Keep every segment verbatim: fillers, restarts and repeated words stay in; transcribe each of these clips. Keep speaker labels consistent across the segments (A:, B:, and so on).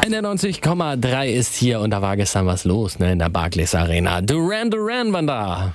A: N R neunzig Komma drei ist hier und da war gestern was los, ne, in der Barclays Arena. Duran Duran waren da.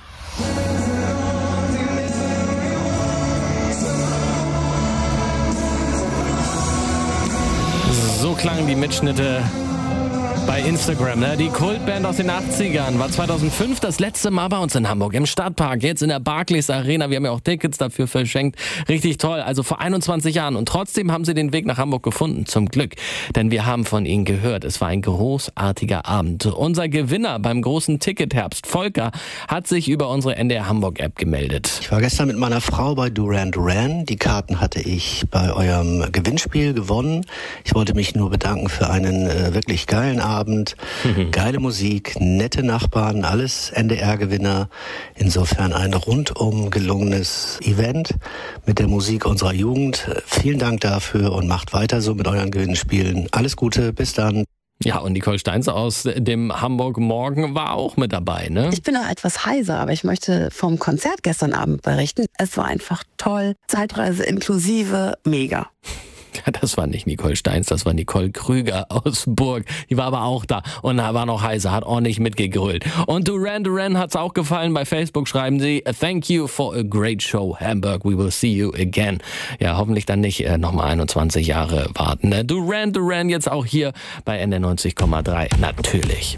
A: So klangen die Mitschnitte bei Instagram, ne? Die Kultband aus den achtzigern war zweitausendfünf das letzte Mal bei uns in Hamburg im Stadtpark, jetzt in der Barclays Arena. Wir haben ja auch Tickets dafür verschenkt. Richtig toll, also vor einundzwanzig Jahren. Und trotzdem haben sie den Weg nach Hamburg gefunden, zum Glück. Denn wir haben von ihnen gehört, es war ein großartiger Abend. Unser Gewinner beim großen Ticketherbst, Volker, hat sich über unsere N D R Hamburg App gemeldet.
B: Ich war gestern mit meiner Frau bei Duran Duran. Die Karten hatte ich bei eurem Gewinnspiel gewonnen. Ich wollte mich nur bedanken für einen äh, wirklich geilen Abend. Abend, geile Musik, nette Nachbarn, alles N D R-Gewinner. Insofern ein rundum gelungenes Event mit der Musik unserer Jugend. Vielen Dank dafür und macht weiter so mit euren Gewinnspielen. Alles Gute, bis dann.
A: Ja, und Nicole Steins aus dem Hamburg Morgen war auch mit dabei, ne?
C: Ich bin da etwas heiser, aber ich möchte vom Konzert gestern Abend berichten. Es war einfach toll, Zeitreise inklusive, mega.
A: Ja, das war nicht Nicole Steins, das war Nicole Krüger aus Burg. Die war aber auch da und war noch heiser, hat ordentlich mitgegrölt. Und Duran Duran hat's auch gefallen. Bei Facebook schreiben sie, thank you for a great show, Hamburg. We will see you again. Ja, hoffentlich dann nicht äh, nochmal einundzwanzig Jahre warten. Duran Duran jetzt auch hier bei N R neunzig Komma drei. Natürlich.